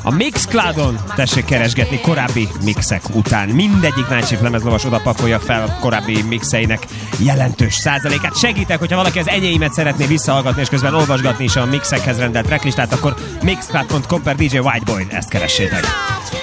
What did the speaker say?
A Mixcloudon tessék keresgetni korábbi mixek után. Mindegyik Night Shift lemezlovas oda pakolja fel korábbi mixeinek jelentős százalékát. Segítek, hogyha valaki az enyéimet szeretné visszahallgatni, és közben olvasgatni is a mixekhez rendelt tracklistát, akkor mixcloud.com/DJ Whiteboy, ezt keressétek.